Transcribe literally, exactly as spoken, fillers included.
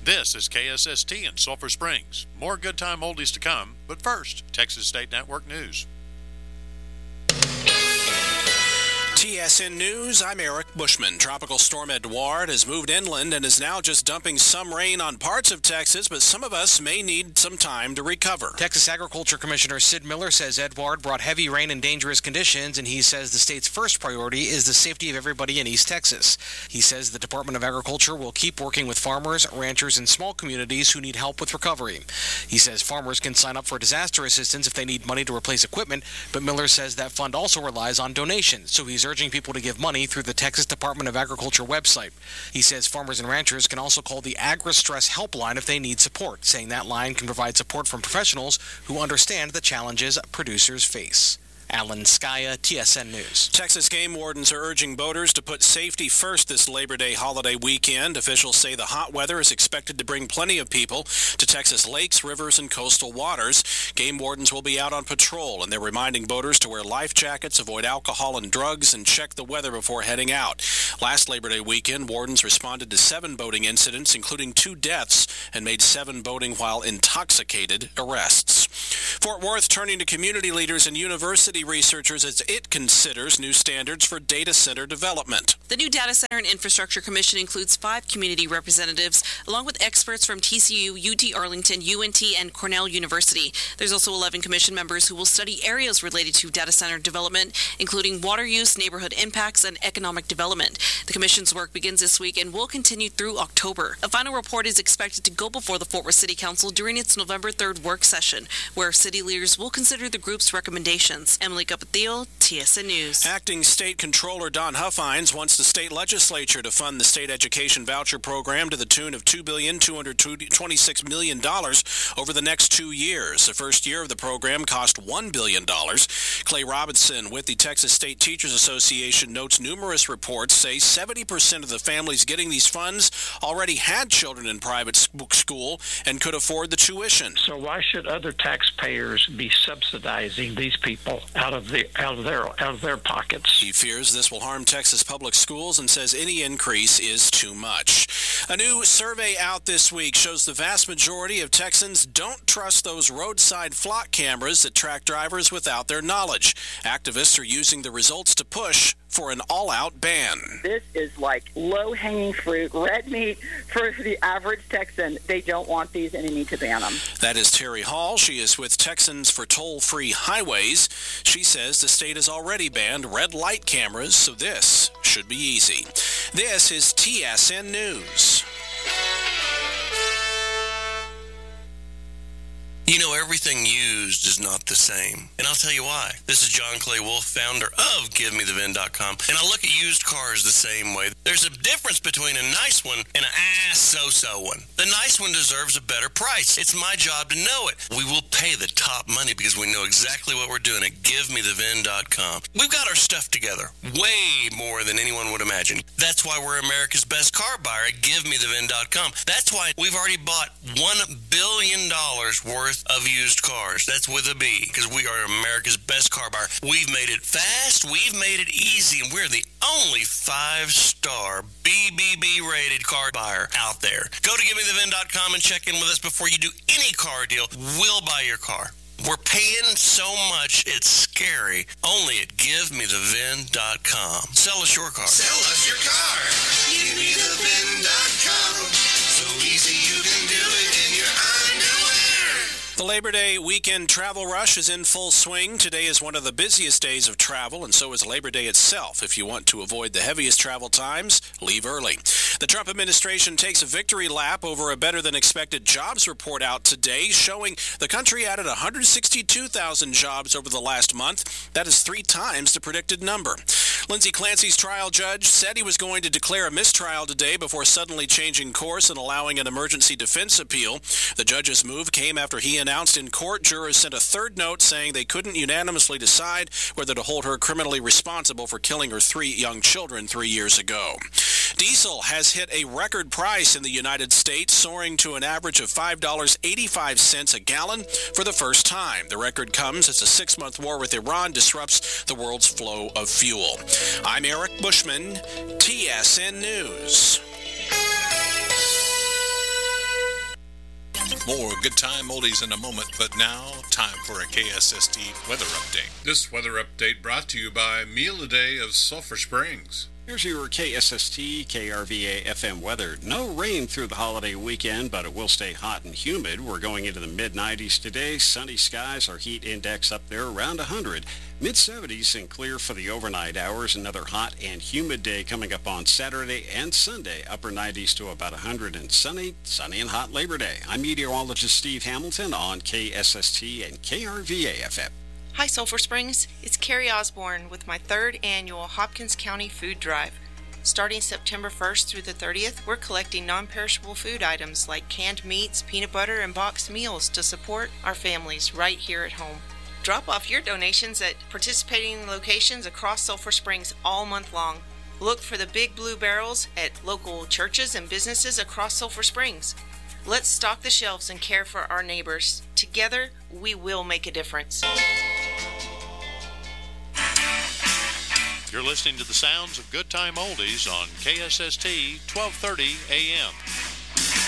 This is K S S T in Sulphur Springs. More good time oldies to come, but first, Texas State Network News. T S N News, I'm Eric Bushman. Tropical Storm Edouard has moved inland and is now just dumping some rain on parts of Texas, but some of us may need some time to recover. Texas Agriculture Commissioner Sid Miller says Edouard brought heavy rain and dangerous conditions, and he says the state's first priority is the safety of everybody in East Texas. He says the Department of Agriculture will keep working with farmers, ranchers, and small communities who need help with recovery. He says farmers can sign up for disaster assistance if they need money to replace equipment, but Miller says that fund also relies on donations, so he's urging people to give money through the Texas Department of Agriculture website. He says farmers and ranchers can also call the Agri-Stress Helpline if they need support, saying that line can provide support from professionals who understand the challenges producers face. Alan Skaya, T S N News. Texas game wardens are urging boaters to put safety first this Labor Day holiday weekend. Officials say the hot weather is expected to bring plenty of people to Texas lakes, rivers, and coastal waters. Game wardens will be out on patrol, and they're reminding boaters to wear life jackets, avoid alcohol and drugs, and check the weather before heading out. Last Labor Day weekend, wardens responded to seven boating incidents, including two deaths, and made seven boating while intoxicated arrests. Fort Worth turning to community leaders and university researchers as it considers new standards for data center development. The new Data Center and Infrastructure Commission includes five community representatives, along with experts from T C U, U T Arlington, U N T, and Cornell University. There's also eleven commission members who will study areas related to data center development, including water use, neighborhood impacts, and economic development. The commission's work begins this week and will continue through October. A final report is expected to go before the Fort Worth City Council during its November third work session, where city leaders will consider the group's recommendations. Emily Capatio, T S N News. Acting State Controller Don Huffines wants the state legislature to fund the state education voucher program to the tune of two billion two hundred twenty-six million dollars over the next two years. The first year of the program cost one billion dollars. Clay Robinson with the Texas State Teachers Association notes numerous reports say seventy percent of the families getting these funds already had children in private school and could afford the tuition. So why should other taxpayers be subsidizing these people out of the out of their out of their pockets? He fears this will harm Texas public schools and says any increase is too much. A new survey out this week shows the vast majority of Texans don't trust those roadside flock cameras that track drivers without their knowledge. Activists are using the results to push for an all-out ban. This is like low-hanging fruit, red meat for the average Texan. They don't want these and they need to ban them. That is Terry Hall. She is with Texans for Toll-Free Highways. She says the state has already banned red light cameras, so this should be easy. This is T S N News. You know, everything used is not the same. And I'll tell you why. This is John Clay Wolf, founder of Give Me The V I N dot com. And I look at used cars the same way. There's a difference between a nice one and an ass so-so one. The nice one deserves a better price. It's my job to know it. We will pay the top money because we know exactly what we're doing at Give Me The V I N dot com. We've got our stuff together way more than anyone would imagine. That's why we're America's best car buyer at Give Me The V I N dot com. That's why we've already bought one billion dollars worth of used cars. That's with a B, because we are America's best car buyer. We've made it fast, we've made it easy, and we're the only five-star B B B rated car buyer out there. Go to Give Me The V I N dot com and check in with us before you do any car deal. We'll buy your car. We're paying so much, it's scary. Only at Give Me The V I N dot com. Sell us your car. Sell us your car. Give Me The V I N dot com. So easy you can do it in your underwear. The Labor Day weekend travel rush is in full swing. Today is one of the busiest days of travel, and so is Labor Day itself. If you want to avoid the heaviest travel times, leave early. The Trump administration takes a victory lap over a better-than-expected jobs report out today, showing the country added one hundred sixty-two thousand jobs over the last month. That is three times the predicted number. Lindsey Clancy's trial judge said he was going to declare a mistrial today before suddenly changing course and allowing an emergency defense appeal. The judge's move came after he announced in court jurors sent a third note saying they couldn't unanimously decide whether to hold her criminally responsible for killing her three young children three years ago. Diesel has hit a record price in the United States, soaring to an average of five dollars and eighty-five cents a gallon for the first time. The record comes as a six-month war with Iran disrupts the world's flow of fuel. I'm Eric Bushman, T S N News. More Good Time Oldies in a moment, but now, time for a K S S T weather update. This weather update brought to you by Meal a Day of Sulphur Springs. Here's your K S S T K R V A F M weather. No rain through the holiday weekend, but it will stay hot and humid. We're going into the mid nineties today. Sunny skies, our heat index up there around one hundred. mid seventies and clear for the overnight hours. Another hot and humid day coming up on Saturday and Sunday. Upper nineties to about one hundred and sunny, sunny and hot Labor Day. I'm meteorologist Steve Hamilton on K S S T and K R V A F M. Hi, Sulphur Springs. It's Carrie Osborne with my third annual Hopkins County Food Drive. Starting September first through the thirtieth, we're collecting non-perishable food items like canned meats, peanut butter, and boxed meals to support our families right here at home. Drop off your donations at participating locations across Sulphur Springs all month long. Look for the big blue barrels at local churches and businesses across Sulphur Springs. Let's stock the shelves and care for our neighbors. Together, we will make a difference. You're listening to the sounds of Good Time Oldies on K S S T twelve thirty A M.